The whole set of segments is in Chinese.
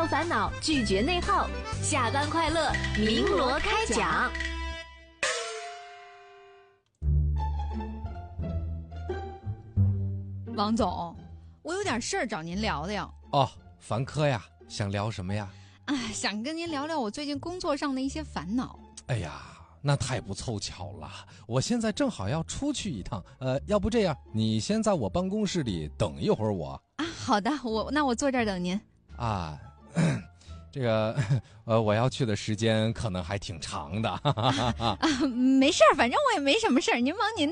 烦恼，拒绝内耗，下班快乐，鸣锣开讲。 王总，我有点事儿找您聊聊。 哦，凡科呀，想聊什么呀？ 想跟您聊聊我最近工作上的一些烦恼。 哎呀，那太不凑巧了，我现在正好要出去一趟，要不这样，你先在我办公室里等一会儿我。 好的，那我坐这儿等您。 这个我要去的时间可能还挺长的。 没事儿，反正我也没什么事儿，您忙您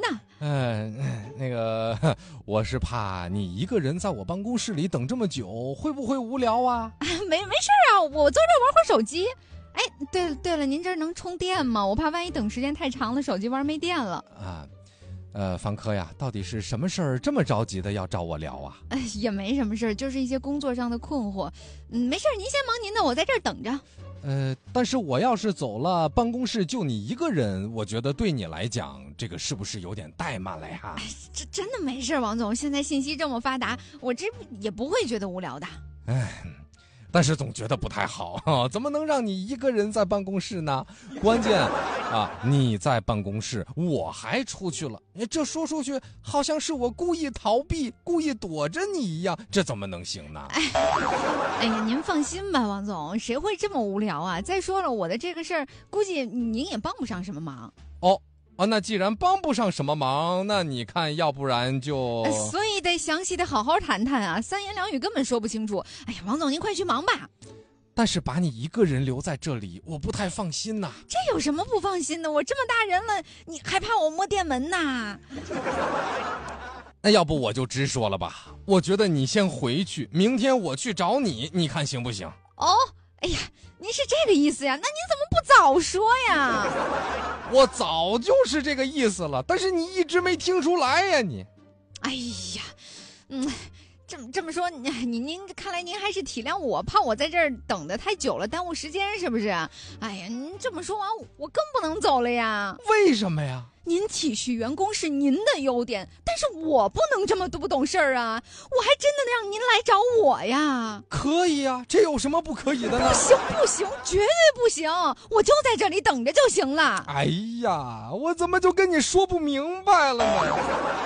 的。 我是怕你一个人在我办公室里等这么久，会不会无聊啊？ 没事儿啊，我坐这儿玩会儿手机。哎，对了，您这儿能充电吗？我怕万一等时间太长了，手机玩没电了。 凡科呀，到底是什么事儿这么着急的要找我聊啊？ 也没什么事儿，就是一些工作上的困惑。没事儿，您先忙您的，我在这儿等着。 但是我要是走了，办公室就你一个人，我觉得对你来讲，这个是不是有点怠慢了呀？ 这真的没事，王总，现在信息这么发达，我这也不会觉得无聊的。 但是总觉得不太好，怎么能让你一个人在办公室呢？关键你在办公室，我还出去了，这说出去好像是我故意逃避、故意躲着你一样，这怎么能行呢？ 哎呀，您放心吧，王总，谁会这么无聊啊？再说了，我的这个事儿，估计您也帮不上什么忙。 那既然帮不上什么忙，那你看要不然就…… 所以得详细的好好谈谈啊，三言两语根本说不清楚。哎呀，王总您快去忙吧。 但是把你一个人留在这里，我不太放心呐。 这有什么不放心的？我这么大人了，你还怕我摸电门呐？ 那要不我就直说了吧，我觉得你先回去，明天我去找你，你看行不行？ 哎呀，您是这个意思呀？那您怎么不早说呀？ 我早就是这个意思了，但是你一直没听出来呀你。 哎呀，这么说，您看来您还是体谅我，怕我在这儿等得太久了，耽误时间是不是？哎呀，您这么说完，我更不能走了呀。 为什么呀？ 您体恤员工是您的优点，但是我不能这么不懂事儿啊！我还真的让您来找我呀？ 可以啊，这有什么不可以的呢？ 不行，绝对不行！我就在这里等着就行了。 哎呀，我怎么就跟你说不明白了呢？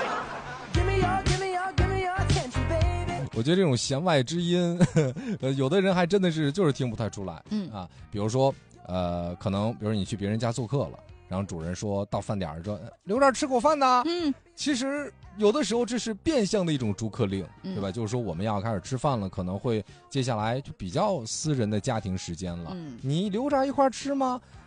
我觉得这种弦外之音，有的人还真的就是听不太出来。比如说，可能比如你去别人家做客了。然后主人说到饭点说留点吃口饭呢。其实有的时候这是变相的一种逐客令，对吧？就是说我们要开始吃饭了，可能会接下来就比较私人的家庭时间了。你留着一块吃吗？